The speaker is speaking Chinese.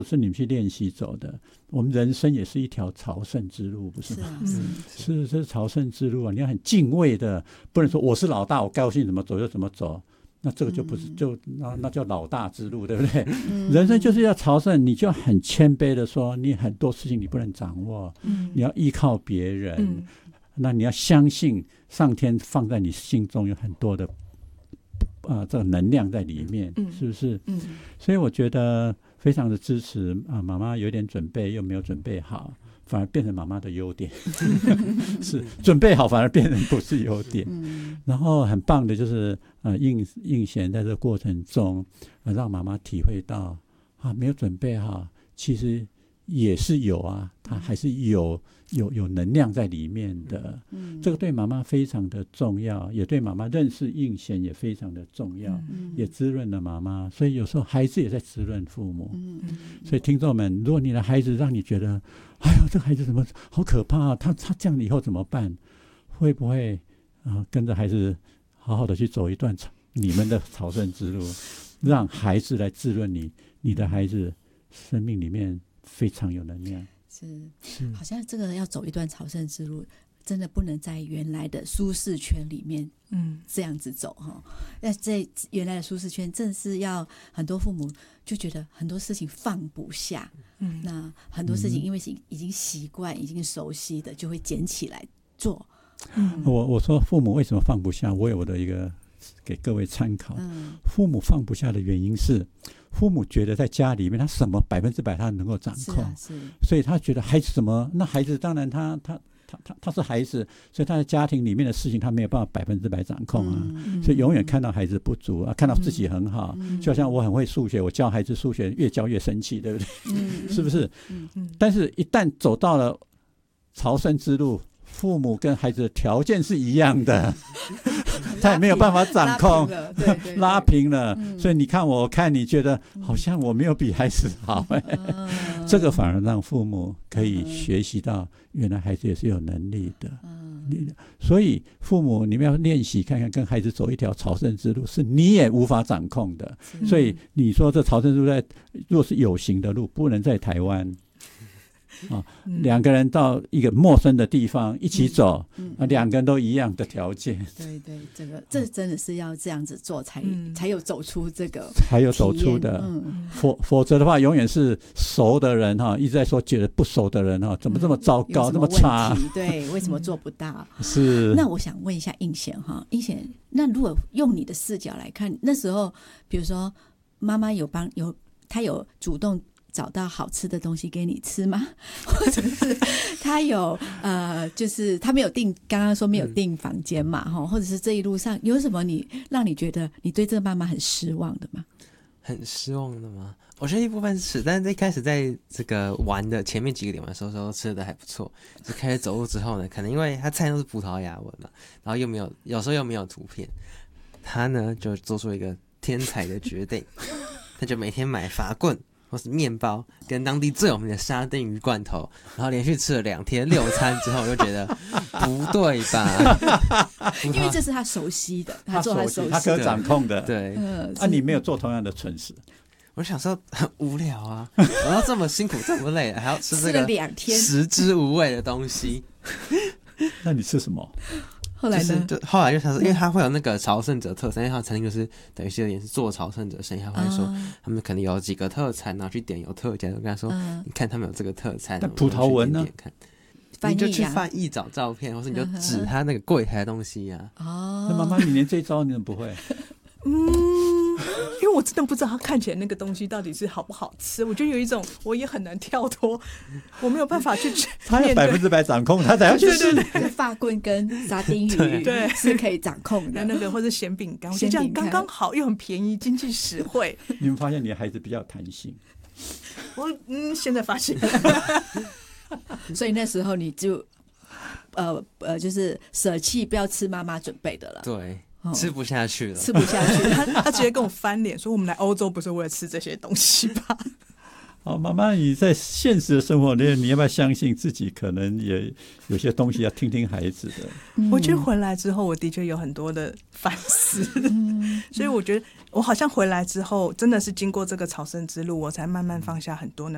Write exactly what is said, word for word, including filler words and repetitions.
是你们去练习走的。我们人生也是一条朝圣之路，不是吗？ 是啊， 是是朝圣之路啊！你要很敬畏的，不能说我是老大，我高兴怎么走就怎么走。那这个就不是，就那那叫老大之路，对不对？嗯、人生就是要朝圣，你就很谦卑的说，你很多事情你不能掌握，嗯、你要依靠别人，嗯、那你要相信上天放在你心中有很多的啊、呃、这个能量在里面，嗯、是不是？嗯，所以我觉得非常的支持啊，妈妈有点准备又没有准备好。反而变成妈妈的优点是准备好反而变成不是优点、嗯、然后很棒的就是呃应应贤在这个过程中、呃、让妈妈体会到啊没有准备好其实也是有啊，它还是有有有能量在里面的、嗯、这个对妈妈非常的重要，也对妈妈认识应贤也非常的重要、嗯、也滋润了妈妈，所以有时候孩子也在滋润父母、嗯、所以听众们，如果你的孩子让你觉得哎呦这个孩子怎么好可怕、啊、他他这样以后怎么办，会不会、呃、跟着孩子好好的去走一段你们的朝圣之路，让孩子来滋润你，你的孩子生命里面非常有能量。 是, 是好像这个要走一段朝圣之路真的不能在原来的舒适圈里面嗯这样子走哈。那在原来的舒适圈正是要很多父母就觉得很多事情放不下，嗯，那很多事情因为已经习惯已经熟悉的就会捡起来做。嗯， 我我说父母为什么放不下，我有我的一个给各位参考、嗯、父母放不下的原因是父母觉得在家里面他什么百分之百他能够掌控、啊、所以他觉得孩子什么，那孩子当然他他他他他是孩子，所以他在家庭里面的事情他没有办法百分之百掌控啊、嗯、所以永远看到孩子不足啊，看到自己很好、嗯、就像我很会数学，我教孩子数学越教越生气，对不对、嗯、是不是、嗯嗯、但是一旦走到了朝圣之路，父母跟孩子的条件是一样的他也没有办法掌控，拉平了, 对对对拉平了、嗯、所以你看我看你觉得好像我没有比孩子好、欸嗯、这个反而让父母可以学习到原来孩子也是有能力的、嗯、所以父母你们要练习看看跟孩子走一条朝圣之路是你也无法掌控的，所以你说这朝圣之路在若是有形的路不能在台湾啊，两个人到一个陌生的地方一起走、嗯嗯、啊，两个人都一样的条件， 对对，这个这真的是要这样子做才、嗯、才有走出这个才有走出的、嗯、否否则的话永远是熟的人哈，一直在说觉得不熟的人哈，怎么这么糟糕、嗯、这么差， 对，为什么做不到是。 那我想问一下应贤哈，应贤，那如果用你的视角来看，那时候比如说妈妈有帮有她有主动找到好吃的东西给你吃吗？或者是他有呃，就是他没有订，刚刚说没有订房间嘛，哈、嗯，或者是这一路上有什么你让你觉得你对这个妈妈很失望的吗？ 很失望的吗？我觉得一部分是，但是一开始在这个玩的前面几个点玩的时候，时候吃的还不错，就开始走路之后呢，可能因为他菜都是葡萄牙文嘛，然后又没有，有时候又没有图片，他呢就做出一个天才的决定，他就每天买法棍或是面包跟当地最有名的沙丁鱼罐头，然后连续吃了两天六餐之后，我就觉得不对吧？ 因为这是他熟悉的，他做他熟悉的， 他可掌控的。 对， 嗯、 啊，你没有做同样的蠢事。 我想说很无聊啊，我要这么辛苦这么累，还要吃这个食之无味的东西。 那你吃什么？ 后来呢？ 就后来就想说，因为他会有那个朝圣者特餐，因为他的餐厅就是等于是有点是做朝圣者生意，他会说、嗯、他们可能有几个特餐，然后去点有特价，就跟他说、嗯，你看他们有这个特餐， 但葡萄文呢？ 你就去翻译找照片，或是你就指他那个柜台的东西呀、啊。 哦，那妈妈，你连这一招你怎么不会？ 嗯，因为我真的不知道他看起来那个东西到底是好不好吃，我就有一种我也很难跳脱，我没有办法去他有百分之百掌控，他才要去试。 对对对，法棍跟沙丁鱼对是可以掌控的， 那个或者咸饼干，我觉得这样刚刚好，又很便宜，经济实惠。 你们发现你的孩子比较弹性？ 我嗯，现在发现所以那时候你就呃呃，就是舍弃不要吃妈妈准备的了。 对。吃不下去了， 吃不下去他他直接跟我翻脸说：“我们来欧洲不是为了吃这些东西吧？” 好，妈妈，你在现实的生活里，你要不要相信自己可能也有些东西要听听孩子的？ 嗯、我觉得回来之后，我的确有很多的反思，嗯、所以我觉得我好像回来之后，真的是经过这个朝圣之路，我才慢慢放下很多呢。